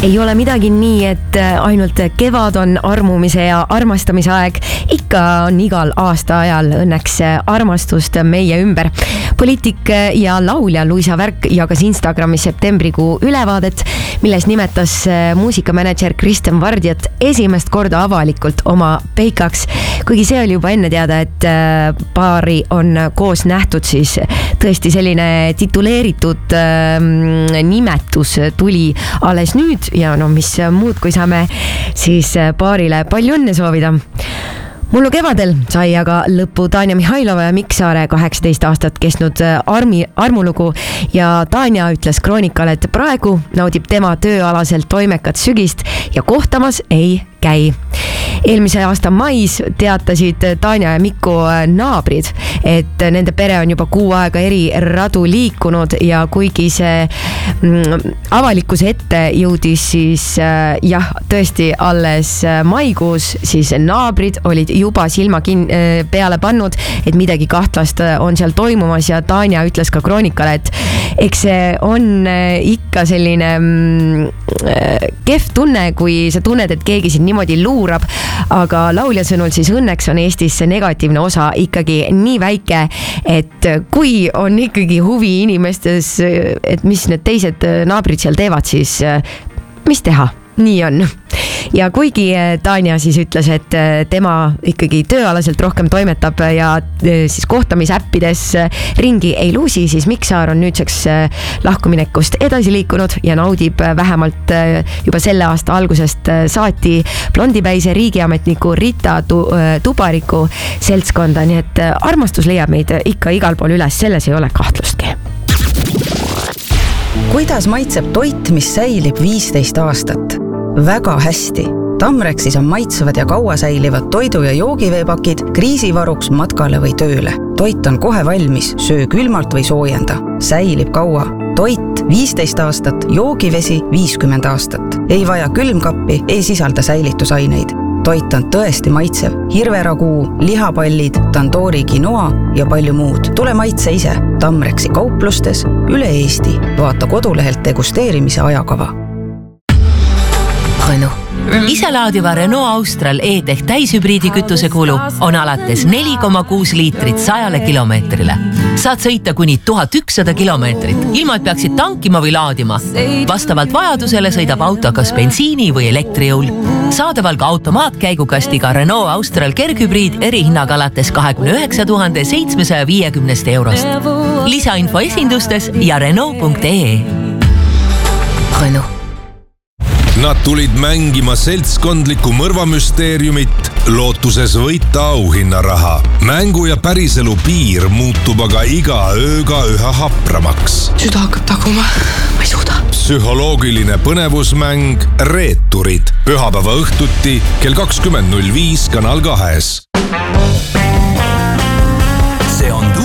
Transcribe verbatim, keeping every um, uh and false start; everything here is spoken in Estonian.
Ei ole midagi nii, et ainult kevad on armumise ja armastamise aeg. Ikka on igal aasta ajal õnneks armastust meie ümber. Poliitik ja laulja Luisa Värk jagas Instagramis septembrikuu ülevaadet, milles nimetas muusikamanager Kristen Vardjat esimest korda avalikult oma peikaks. Kuigi see oli juba enne teada, et paari on koos nähtud, siis tõesti selline tituleeritud nimetus tuli alles nüüd. Ja no mis muud, kui saame siis paarile palju õnne soovida. Mullu kevadel sai aga lõppu Tanja Mihhailova ja Mikk Saare kaheksateist aastat kestnud armi, armulugu ja Tanja ütles Kroonikale, et praegu naudib tema tööalaselt toimekat sügist ja kohtamas ei käi. Eelmise aasta mais teatasid Tanja ja Mikko naabrid, et nende pere on juba kuu aega eri radu liikunud ja kuigi see mm, avalikkuse ette jõudis siis äh, jah, tõesti alles maikuus, siis naabrid olid juba silma kin- peale pannud, et midagi kahtlast on seal toimumas ja Tanja ütles ka Kroonikale, et eks see on ikka selline mm, kehv tunne, kui sa tunned, et keegi sind niimoodi luurab, aga laulja sõnul siis õnneks on Eestis see negatiivne osa ikkagi nii väike, et kui on ikkagi huvi inimestes, et mis need teised naabrid seal teevad, siis mis teha? Nii on. Ja kuigi Tanja siis ütles, et tema ikkagi tööalaselt rohkem toimetab ja siis kohtamisäppides ringi ei luusi, siis Mikk Saar on nüüdseks lahkuminekust edasi liikunud ja naudib vähemalt juba selle aasta algusest saati blondipäise riigiametniku Rita Tubariku seltskonda, nii et armastus leiab meid ikka igal pool üles, selles ei ole kahtlustki. Kuidas maitseb toit, mis säilib viisteist aastat? Väga hästi. Tamrexis on maitsevad ja kaua säilivad toidu- ja joogiveepakid kriisivaruks matkale või tööle. Toit on kohe valmis, söö külmalt või soojenda. Säilib kaua. Toit viisteist aastat, joogivesi viiskümmend aastat. Ei vaja külmkappi, ei sisalda säilitusaineid. Toit on tõesti maitsev. Hirveraguu, lihapallid, tandoori quinoa ja palju muud. Tule maitse ise. Tamrexi kauplustes üle Eesti. Vaata kodulehelt degusteerimise ajakava. Renault. Iselaadiva Renault Austral E-Tech täishübriidi kütuse kulu on alates neli koma kuus liitrit sajale kilomeetrile. Saad sõita kuni tuhat ükssada kilomeetrit, ilma et peaksid tankima või laadima. Vastavalt vajadusele sõidab auto kas bensiini või elektrijõul. Saadaval ka automaatkäigukastiga Renault Austral kerghübriid erihinnaga alates kahekümne üheksa tuhande seitsmesaja viiekümnest eurost. Lisainfo esindustes ja Renault punkt ee. Renault. Nad tulid mängima seltskondlikku mõrvamüsteeriumit, lootuses võita auhinnaraha. Mängu ja päriselu piir muutub aga iga ööga üha hapramaks. Süda hakkab taguma, ma ei suuda. Psühholoogiline põnevusmäng Reeturid. Pühapäeva õhtuti kell kakskümmend null viis Kanal kahes. See on